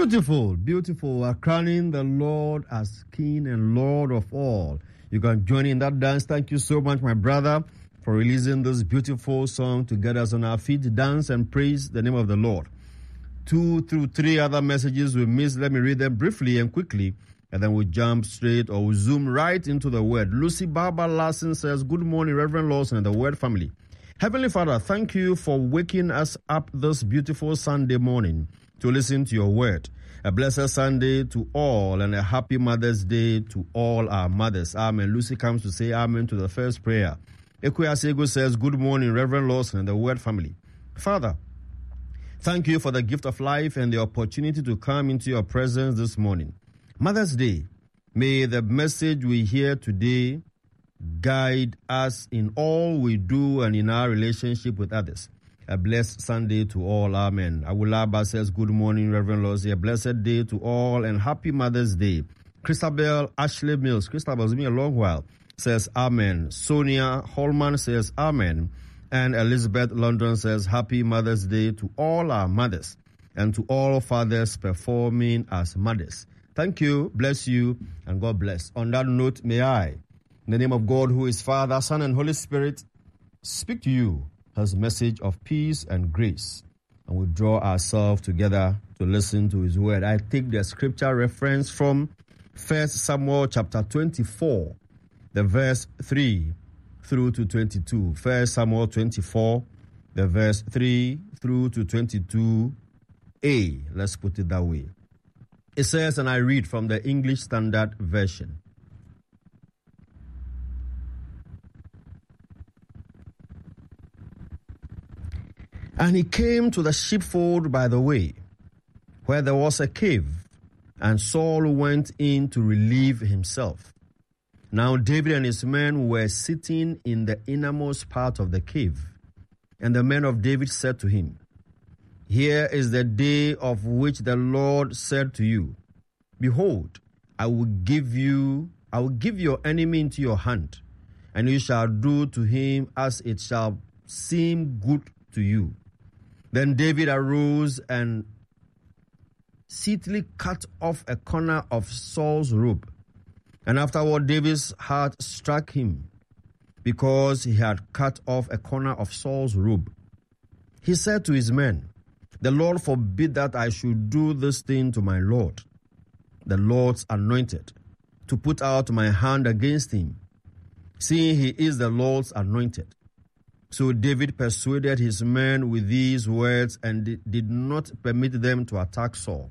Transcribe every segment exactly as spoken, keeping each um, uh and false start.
Beautiful, beautiful. We're crowning the Lord as King and Lord of all. You can join in that dance. Thank you so much, my brother, for releasing this beautiful song to get us on our feet, dance and praise the name of the Lord. Two through three other messages we missed. Let me read them briefly and quickly, and then we jump straight or we zoom right into the word. Lucy Barbara Larson says, good morning, Reverend Lawson and the Word family. Heavenly Father, thank you for waking us up this beautiful Sunday morning to listen to your word. A blessed Sunday to all and a happy Mother's Day to all our mothers. Amen. Lucy comes to say amen to the first prayer. Ekwasego says, good morning, Reverend Lawson and the Word family. Father, thank you for the gift of life and the opportunity to come into your presence this morning. Mother's Day, may the message we hear today guide us in all we do and in our relationship with others. A blessed Sunday to all. Amen. Awulaba says, good morning, Reverend Lawson. A blessed day to all and happy Mother's Day. Christabel Ashley Mills. Christabel's been a long while. Says, amen. Sonia Holman says, amen. And Elizabeth London says, happy Mother's Day to all our mothers and to all fathers performing as mothers. Thank you, bless you, and God bless. On that note, may I, in the name of God, who is Father, Son, and Holy Spirit, speak to you his message of peace and grace. And we draw ourselves together to listen to his word. I take the scripture reference from First Samuel chapter twenty-four, the verse three through to twenty-two. First Samuel twenty-four, the verse three through to twenty-two a. Let's put it that way. It says, and I read from the English Standard Version. And he came to the sheepfold by the way, where there was a cave, and Saul went in to relieve himself. Now David and his men were sitting in the innermost part of the cave. And the men of David said to him, here is the day of which the Lord said to you, behold, I will give you, I will give your enemy into your hand, and you shall do to him as it shall seem good to you. Then David arose and seetily cut off a corner of Saul's robe. And afterward David's heart struck him, because he had cut off a corner of Saul's robe. He said to his men, the Lord forbid that I should do this thing to my Lord, the Lord's anointed, to put out my hand against him, seeing he is the Lord's anointed. So David persuaded his men with these words and did not permit them to attack Saul.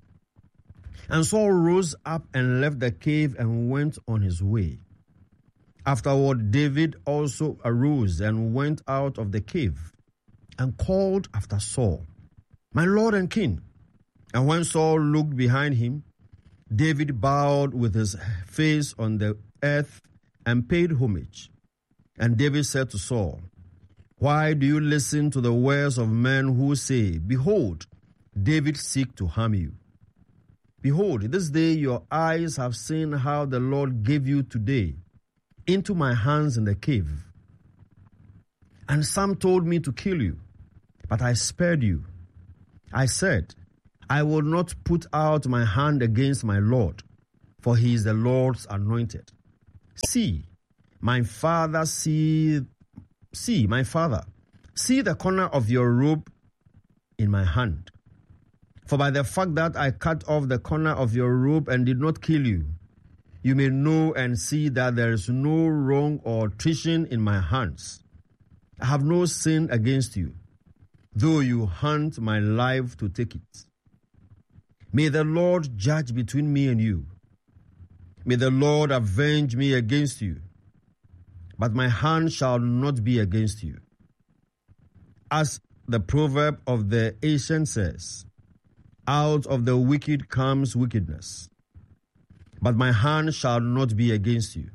And Saul rose up and left the cave and went on his way. Afterward, David also arose and went out of the cave and called after Saul, my Lord and King. And when Saul looked behind him, David bowed with his face on the earth and paid homage. And David said to Saul, why do you listen to the words of men who say, behold, David seeks to harm you? Behold, this day your eyes have seen how the Lord gave you today into my hands in the cave. And some told me to kill you, but I spared you. I said, I will not put out my hand against my Lord, for he is the Lord's anointed. See, my father, see, see, my father, see the corner of your robe in my hand. For by the fact that I cut off the corner of your robe and did not kill you, you may know and see that there is no wrong or treason in my hands. I have no sin against you, though you hunt my life to take it. May the Lord judge between me and you. May the Lord avenge me against you, but my hand shall not be against you. As the proverb of the ancient says, out of the wicked comes wickedness, but my hand shall not be against you.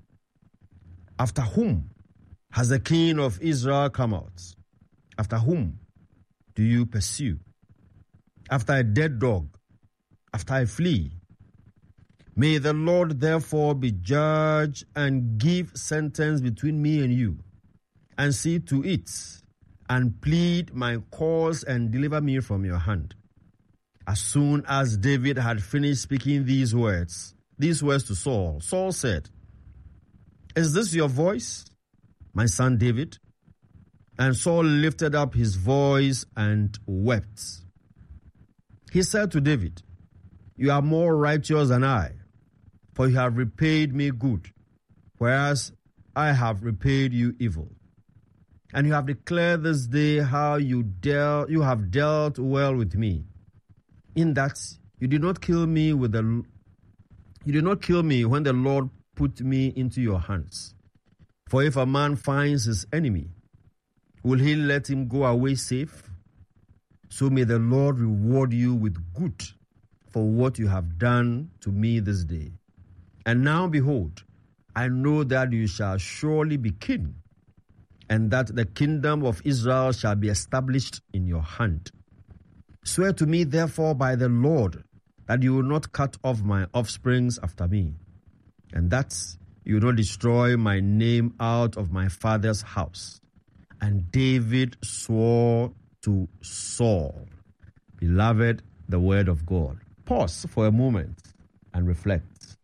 After whom has the king of Israel come out? After whom do you pursue? After a dead dog, after I flee. May the Lord therefore be judge and give sentence between me and you, and see to it, and plead my cause and deliver me from your hand. As soon as David had finished speaking these words, these words to Saul, Saul said, "Is this your voice, my son David?" And Saul lifted up his voice and wept. He said to David, "You are more righteous than I, for you have repaid me good, whereas I have repaid you evil. And you have declared this day how you dealt, you have dealt well with me, in that you did not kill me with the you did not kill me when the Lord put me into your hands. For if a man finds his enemy, will he let him go away safe? So may the Lord reward you with good for what you have done to me this day. And now behold, I know that you shall surely be king, and that the kingdom of Israel shall be established in your hand. Swear to me, therefore, by the Lord, that you will not cut off my offsprings after me, and that you will not destroy my name out of my father's house." And David swore to Saul. Beloved, the word of God. Pause for a moment and reflect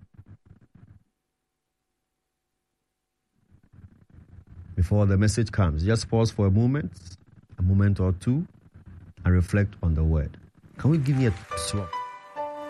before the message comes. Just pause for a moment, a moment or two, and reflect on the word. Can we give you a swap?